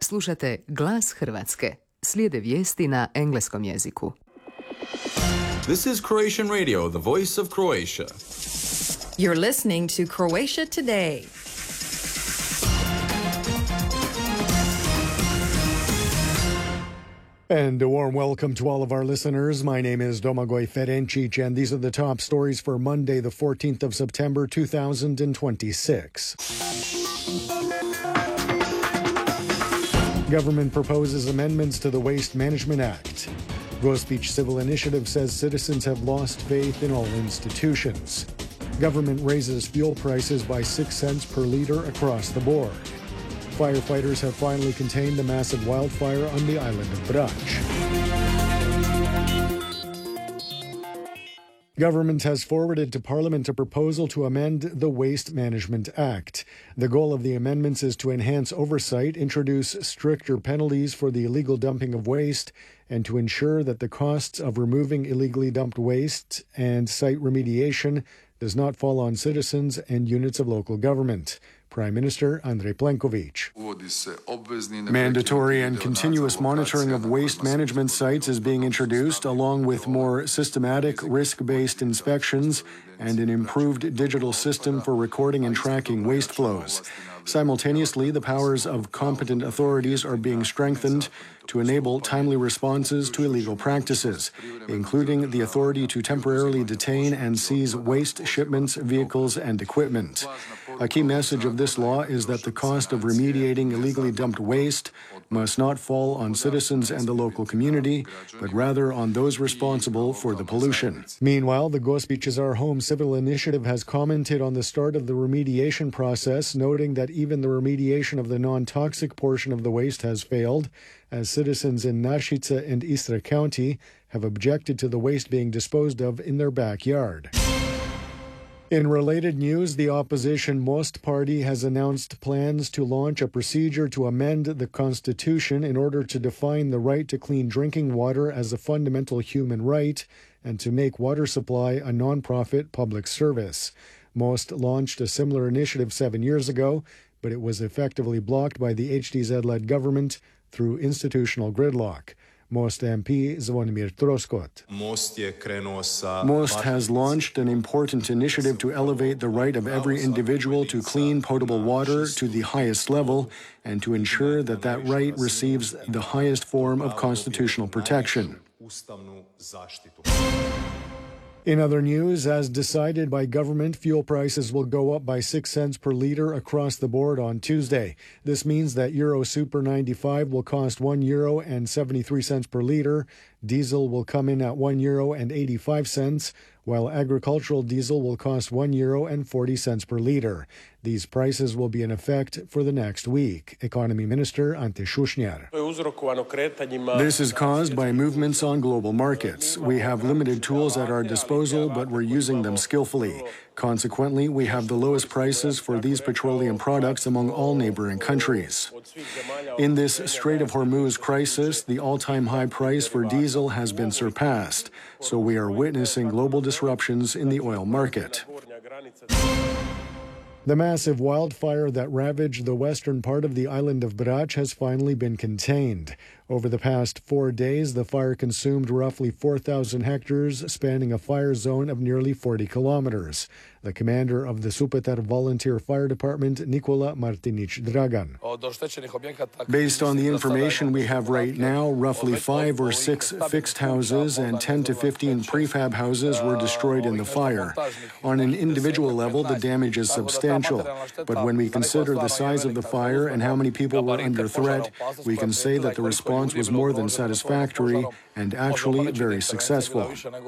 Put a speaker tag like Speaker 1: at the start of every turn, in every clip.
Speaker 1: Slušate Glas Hrvatske. Slijede vijesti na engleskom jeziku.
Speaker 2: This is Croatian Radio, the voice of Croatia.
Speaker 3: You're listening to Croatia Today.
Speaker 4: And a warm welcome to all of our listeners. My name is Domagoj Ferencic, and these are the top stories for Monday, the 14th of September, 2026. Government proposes amendments to the Waste Management Act. Gospić Civil Initiative says citizens have lost faith in all institutions. Government raises fuel prices by 6 cents per liter across the board. Firefighters have finally contained the massive wildfire on the island of Brač. Government has forwarded to Parliament a proposal to amend the Waste Management Act. The goal of the amendments is to enhance oversight, introduce stricter penalties for the illegal dumping of waste, and to ensure that the costs of removing illegally dumped waste and site remediation does not fall on citizens and units of local government. Prime Minister Andrej Plenković. Mandatory and continuous monitoring of waste management sites is being introduced, along with more systematic risk-based inspections and an improved digital system for recording and tracking waste flows. Simultaneously, the powers of competent authorities are being strengthened to enable timely responses to illegal practices, including the authority to temporarily detain and seize waste shipments, vehicles, and equipment. A key message of this law is that the cost of remediating illegally dumped waste must not fall on citizens and the local community, but rather on those responsible for the pollution. Meanwhile, the Gospić is Our Home Civil Initiative has commented on the start of the remediation process, noting that even the remediation of the non-toxic portion of the waste has failed, as citizens in Našice and Istra County have objected to the waste being disposed of in their backyard. In related news, the opposition Most Party has announced plans to launch a procedure to amend the Constitution in order to define the right to clean drinking water as a fundamental human right and to make water supply a non-profit public service. Most launched a similar initiative 7 years ago, but it was effectively blocked by the HDZ-led government through institutional gridlock. Most MP Zvonimir Troskot. Most has launched an important initiative to elevate the right of every individual to clean potable water to the highest level and to ensure that that right receives the highest form of constitutional protection. In other news, as decided by government, fuel prices will go up by 6 cents per liter across the board on Tuesday. This means that Euro Super 95 will cost €1.73 per liter. Diesel will come in at €1.85, while agricultural diesel will cost €1.40 per liter. These prices will be in effect for the next week. Economy Minister Ante Šušnjar. This is caused by movements on global markets. We have limited tools at our disposal, but we're using them skillfully. Consequently, we have the lowest prices for these petroleum products among all neighboring countries. In this Strait of Hormuz crisis, the all-time high price for diesel has been surpassed, so we are witnessing global disruptions in the oil market. The massive wildfire that ravaged the western part of the island of Brač has finally been contained. Over the past 4 days, the fire consumed roughly 4,000 hectares, spanning a fire zone of nearly 40 kilometers. The commander of the Supetar Volunteer Fire Department, Nikola Martinic Dragan. Based on the information we have right now, roughly 5 or 6 fixed houses and 10 to 15 prefab houses were destroyed in the fire. On an individual level, the damage is substantial. But when we consider the size of the fire and how many people were under threat, we can say that the response was more than satisfactory and actually very successful.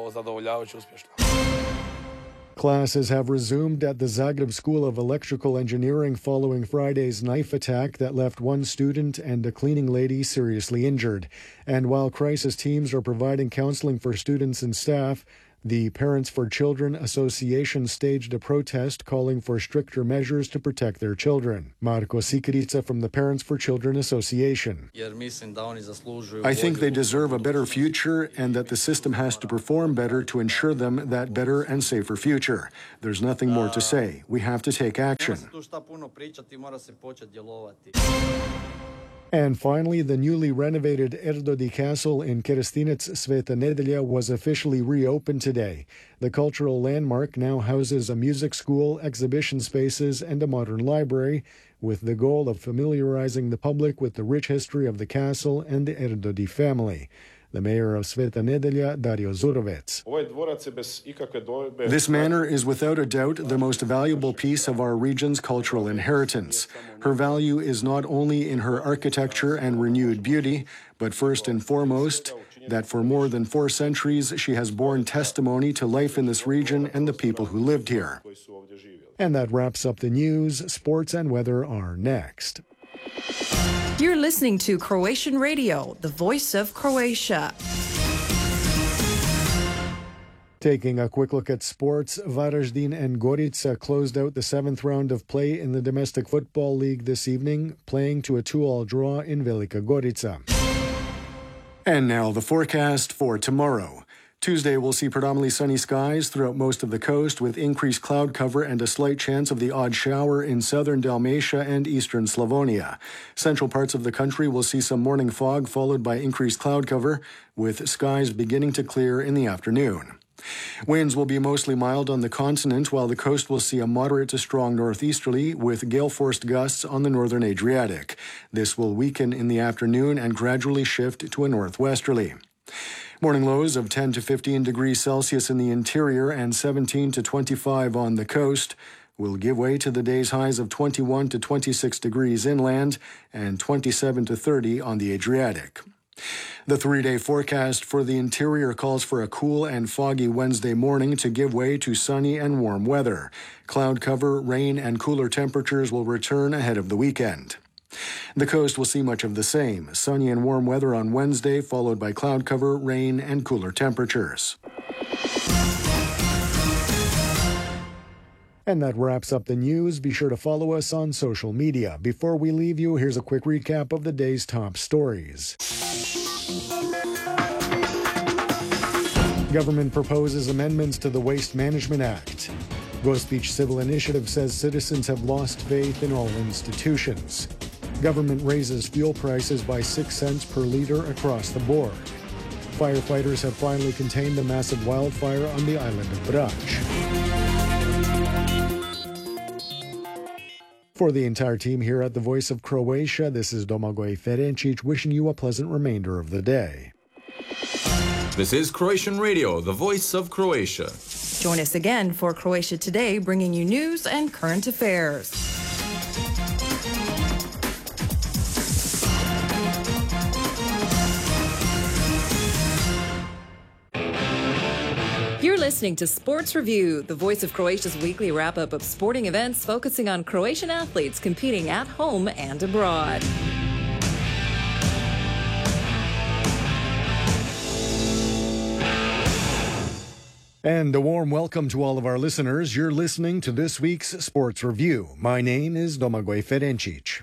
Speaker 4: Classes have resumed at the Zagreb School of Electrical Engineering following Friday's knife attack that left one student and a cleaning lady seriously injured. And while crisis teams are providing counseling for students and staff, the Parents for Children Association staged a protest calling for stricter measures to protect their children. Marko Sikirica from the Parents for Children Association. I think they deserve a better future and that the system has to perform better to ensure them that better and safer future. There's nothing more to say. We have to take action. And finally, the newly renovated Erdodi Castle in Kerestinec Sveta Nedelja was officially reopened today. The cultural landmark now houses a music school, exhibition spaces, and a modern library, with the goal of familiarizing the public with the rich history of the castle and the Erdodi family. The mayor of Sveta Nedelja, Dario Zurovec. This manor is without a doubt the most valuable piece of our region's cultural inheritance. Her value is not only in her architecture and renewed beauty, but first and foremost, that for more than 4 centuries she has borne testimony to life in this region and the people who lived here. And that wraps up the news. Sports and weather are next.
Speaker 3: You're listening to Croatian Radio, the voice of Croatia.
Speaker 4: Taking a quick look at sports, Varaždin and Gorica closed out the 7th round of play in the Domestic Football League this evening, playing to a 2-2 draw in Velika Gorica. And now the forecast for tomorrow. Tuesday will see predominantly sunny skies throughout most of the coast, with increased cloud cover and a slight chance of the odd shower in southern Dalmatia and eastern Slavonia. Central parts of the country will see some morning fog followed by increased cloud cover, with skies beginning to clear in the afternoon. Winds will be mostly mild on the continent, while the coast will see a moderate to strong northeasterly with gale-force gusts on the northern Adriatic. This will weaken in the afternoon and gradually shift to a northwesterly. Morning lows of 10 to 15 degrees Celsius in the interior and 17 to 25 on the coast will give way to the day's highs of 21 to 26 degrees inland and 27 to 30 on the Adriatic. The 3-day forecast for the interior calls for a cool and foggy Wednesday morning to give way to sunny and warm weather. Cloud cover, rain, and cooler temperatures will return ahead of the weekend. The coast will see much of the same, sunny and warm weather on Wednesday, followed by cloud cover, rain, and cooler temperatures. And that wraps up the news. Be sure to follow us on social media. Before we leave you, here's a quick recap of the day's top stories. Government proposes amendments to the Waste Management Act. Gospic Civil Initiative says citizens have lost faith in all institutions. Government raises fuel prices by 6 cents per liter across the board. Firefighters have finally contained the massive wildfire on the island of Brač. For the entire team here at the Voice of Croatia, this is Domagoj Ferencic wishing you a pleasant remainder of the day.
Speaker 2: This is Croatian Radio, the voice of Croatia.
Speaker 3: Join us again for Croatia Today, bringing you news and current affairs. You're listening to Sports Review, the voice of Croatia's weekly wrap-up of sporting events focusing on Croatian athletes competing at home and abroad.
Speaker 4: And a warm welcome to all of our listeners. You're listening to this week's Sports Review. My name is Domagoj Ferencic.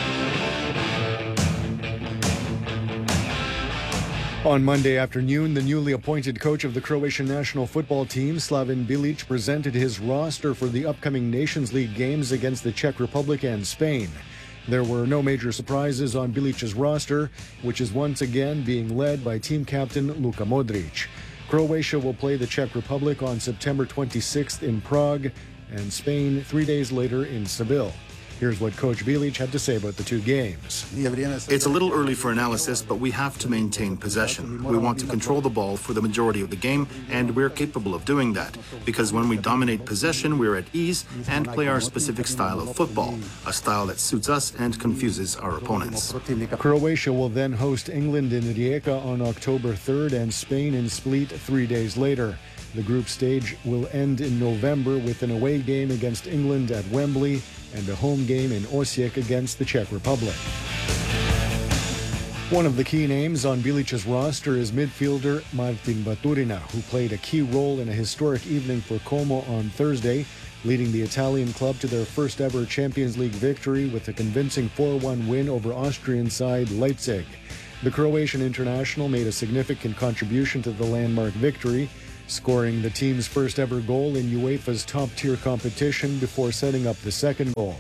Speaker 4: On Monday afternoon, the newly appointed coach of the Croatian national football team, Slaven Bilic, presented his roster for the upcoming Nations League games against the Czech Republic and Spain. There were no major surprises on Bilic's roster, which is once again being led by team captain Luka Modric. Croatia will play the Czech Republic on September 26th in Prague and Spain 3 days later in Seville. Here's what Coach Bilic had to say about the two games.
Speaker 5: It's a little early for analysis, but we have to maintain possession. We want to control the ball for the majority of the game, and we're capable of doing that. Because when we dominate possession, we're at ease and play our specific style of football, a style that suits us and confuses our opponents.
Speaker 4: Croatia will then host England in Rijeka on October 3rd and Spain in Split 3 days later. The group stage will end in November with an away game against England at Wembley and a home game in Osijek against the Czech Republic. One of the key names on Bilic's roster is midfielder Martin Baturina, who played a key role in a historic evening for Como on Thursday, leading the Italian club to their first ever Champions League victory with a convincing 4-1 win over Austrian side Leipzig. The Croatian international made a significant contribution to the landmark victory, scoring the team's first ever goal in UEFA's top-tier competition before setting up the second goal.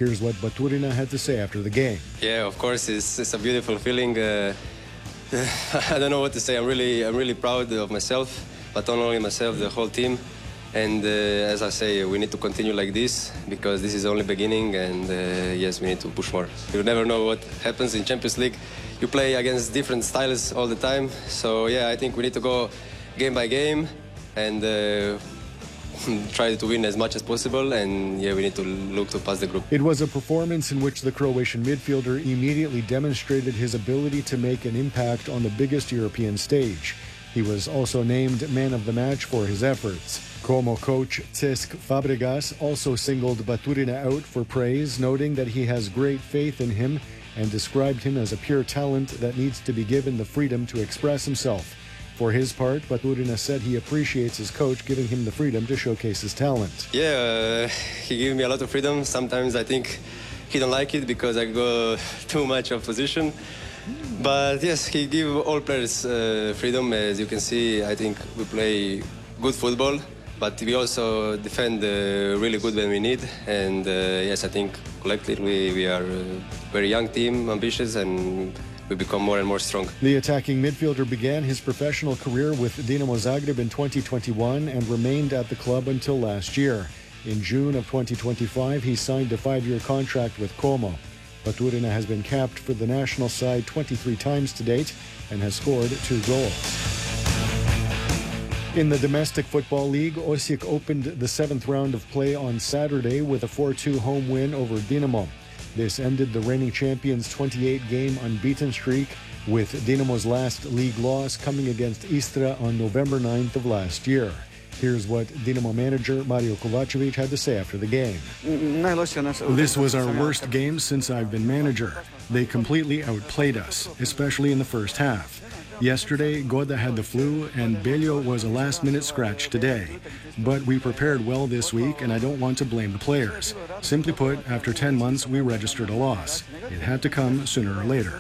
Speaker 4: Here's what Baturina had to say after the game.
Speaker 6: Yeah, of course, it's a beautiful feeling. I don't know what to say. I'm really proud of myself, but not only myself, the whole team. And as I say, we need to continue like this because this is only beginning. And yes, we need to push more. You never know what happens in Champions League. You play against different styles all the time. So yeah, I think we need to go game by game and try to win as much as possible, and yeah, we need to look to pass the group.
Speaker 4: It was a performance in which the Croatian midfielder immediately demonstrated his ability to make an impact on the biggest European stage. He was also named man of the match for his efforts. Como coach Cesc Fabregas also singled Baturina out for praise, noting that he has great faith in him and described him as a pure talent that needs to be given the freedom to express himself. For his part, Baturina said he appreciates his coach giving him the freedom to showcase his talent.
Speaker 6: Yeah, he gave me a lot of freedom. Sometimes I think he don't like it because I go too much of position. But yes, he give all players freedom. As you can see, I think we play good football, but we also defend really good when we need. And yes, I think collectively we are a very young team, ambitious, and we become more and more strong.
Speaker 4: The attacking midfielder began his professional career with Dinamo Zagreb in 2021 and remained at the club until last year. In June of 2025, he signed a 5-year contract with Como. Baturina has been capped for the national side 23 times to date and has scored 2 goals. In the domestic football league, Osijek opened the 7th round of play on Saturday with a 4-2 home win over Dinamo. This ended the reigning champions' 28-game unbeaten streak, with Dinamo's last league loss coming against Istra on November 9th of last year. Here's what Dinamo manager Mario Kovacevic had to say after the game. This was our worst game since I've been manager. They completely outplayed us, especially in the first half. Yesterday, Goda had the flu, and Belio was a last-minute scratch today. But we prepared well this week, and I don't want to blame the players. Simply put, after 10 months, we registered a loss. It had to come sooner or later.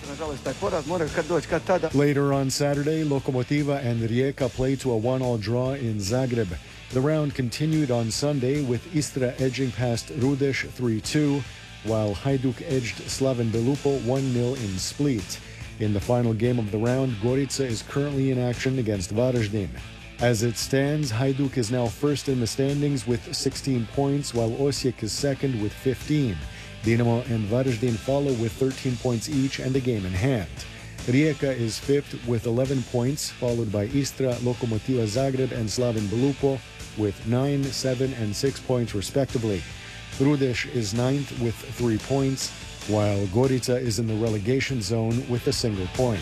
Speaker 4: Later on Saturday, Lokomotiva and Rijeka played to a 1-1 draw in Zagreb. The round continued on Sunday with Istra edging past Rudeš 3-2, while Hajduk edged Slaven Belupo 1-0 in Split. In the final game of the round, Gorica is currently in action against Varaždin. As it stands, Hajduk is now first in the standings with 16 points, while Osijek is second with 15. Dinamo and Varaždin follow with 13 points each and a game in hand. Rijeka is fifth with 11 points, followed by Istra, Lokomotiva Zagreb, and Slaven Belupo with 9, 7, and 6 points respectively. Rudeš is ninth with 3 points, while Gorica is in the relegation zone with a single point.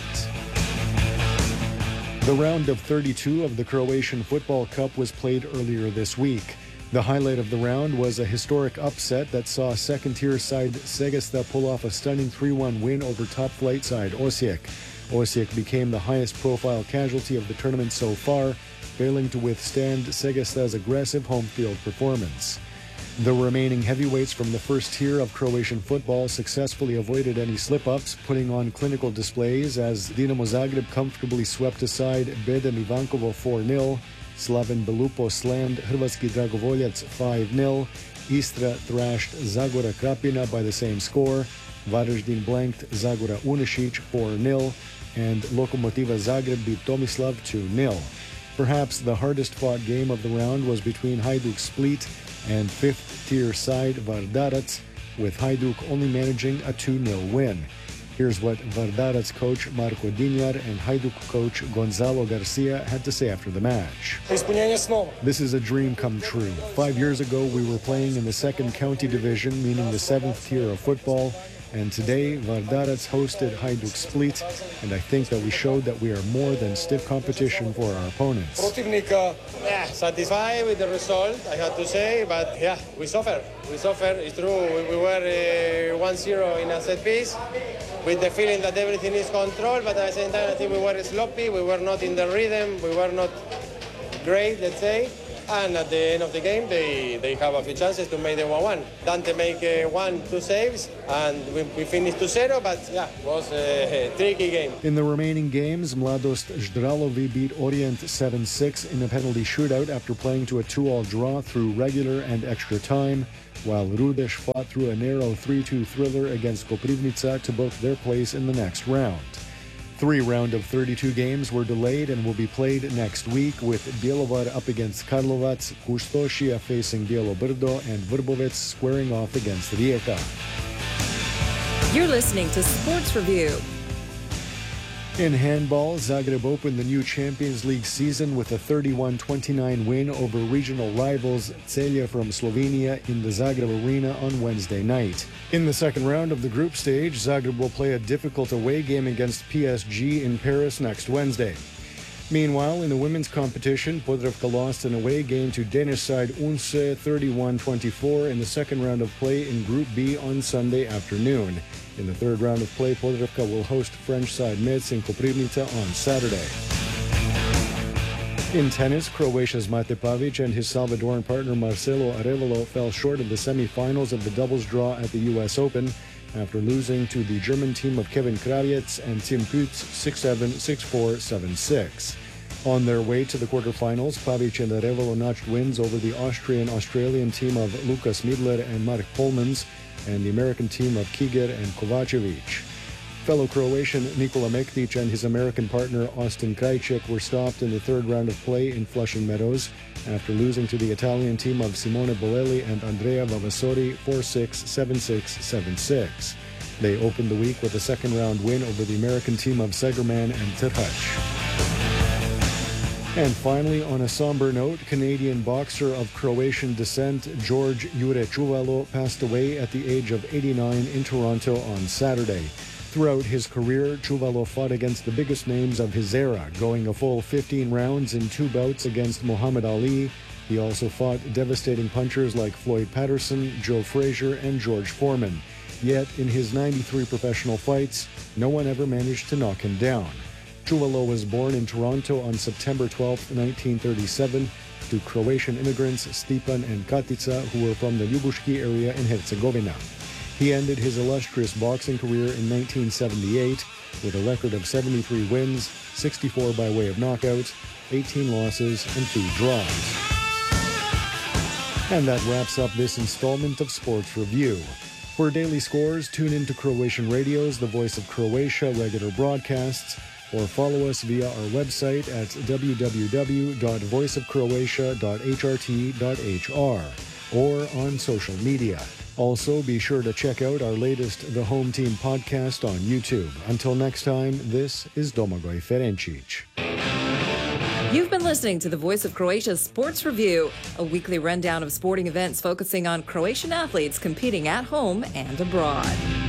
Speaker 4: The round of 32 of the Croatian Football Cup was played earlier this week. The highlight of the round was a historic upset that saw second-tier side Segesta pull off a stunning 3-1 win over top-flight side Osijek. Osijek became the highest-profile casualty of the tournament so far, failing to withstand Segesta's aggressive home-field performance. The remaining heavyweights from the first tier of Croatian football successfully avoided any slip-ups, putting on clinical displays as Dinamo Zagreb comfortably swept aside Bedem Ivankovo 4-0, Slaven Belupo slammed Hrvatski Dragovoljac 5-0, Istra thrashed Zagora Krapina by the same score, Varaždin blanked Zagora Unešić 4-0, and Lokomotiva Zagreb beat Tomislav 2-0. Perhaps the hardest-fought game of the round was between Hajduk Split and fifth-tier side Vardarac, with Hajduk only managing a 2-0 win. Here's what Vardarac coach Marko Dinjar and Hajduk coach Gonzalo Garcia had to say after the match. This is a dream come true. 5 years ago, we were playing in the second county division, meaning the 7th tier of football, and today Vardarac hosted Hajduk Split, and I think that we showed that we are more than stiff competition for our opponents.
Speaker 7: Satisfied with the result, I have to say, but yeah, we suffer. It's true. We were 1-0 in a set piece with the feeling that everything is controlled, but at the same time I think we were sloppy, we were not in the rhythm, we were not great, let's say. and at the end of the game, they have a few chances to make the 1-1. Dante make 1-2 saves, and we finished 2-0, but yeah, it was a tricky game.
Speaker 4: In the remaining games, Mladost Zdralovi beat Orient 7-6 in a penalty shootout after playing to a 2-2 draw through regular and extra time, while Rudeš fought through a narrow 3-2 thriller against Koprivnica to book their place in the next round. 3 round of 32 games were delayed and will be played next week, with Bjelovar up against Karlovac, Kustošija facing Bijelo Brdo, and Vrbovec squaring off against Rijeka.
Speaker 3: You're listening to Sports Review.
Speaker 4: In handball, Zagreb opened the new Champions League season with a 31-29 win over regional rivals Celje from Slovenia in the Zagreb Arena on Wednesday night. In the second round of the group stage, Zagreb will play a difficult away game against PSG in Paris next Wednesday. Meanwhile, in the women's competition, Podravka lost an away game to Danish side Unse 31-24 in the second round of play in Group B on Sunday afternoon. In the third round of play, Podravka will host French side Metz in Koprivnica on Saturday. In tennis, Croatia's Mate Pavic and his Salvadoran partner Marcelo Arevalo fell short of the semi-finals of the doubles draw at the U.S. Open after losing to the German team of Kevin Kravietz and Tim Pütz 6-7, 6-4, 7-6. On their way to the quarterfinals, Pavic and Arevalo notched wins over the Austrian-Australian team of Lukas Midler and Mark Polmans and the American team of Kiger and Kovacevic. Fellow Croatian Nikola Mektic and his American partner Austin Krajcek were stopped in the third round of play in Flushing Meadows after losing to the Italian team of Simone Bolelli and Andrea Vavasori 4-6, 7-6, 7-6. They opened the week with a second round win over the American team of Segerman and Trhac. And finally, on a somber note, Canadian boxer of Croatian descent George Jure Čuvalo passed away at the age of 89 in Toronto on Saturday. Throughout his career, Čuvalo fought against the biggest names of his era, going a full 15 rounds in 2 bouts against Muhammad Ali. He also fought devastating punchers like Floyd Patterson, Joe Frazier, and George Foreman. Yet, in his 93 professional fights, no one ever managed to knock him down. Čuvalo was born in Toronto on September 12, 1937, to Croatian immigrants Stipan and Katica, who were from the Ljubuški area in Herzegovina. He ended his illustrious boxing career in 1978 with a record of 73 wins, 64 by way of knockout, 18 losses, and 2 draws. And that wraps up this installment of Sports Review. For daily scores, tune into Croatian Radio's The Voice of Croatia regular broadcasts, or follow us via our website at www.voiceofcroatia.hrt.hr or on social media. Also, be sure to check out our latest The Home Team podcast on YouTube. Until next time, this is Domagoj Ferencic.
Speaker 3: You've been listening to the Voice of Croatia's Sports Review, a weekly rundown of sporting events focusing on Croatian athletes competing at home and abroad.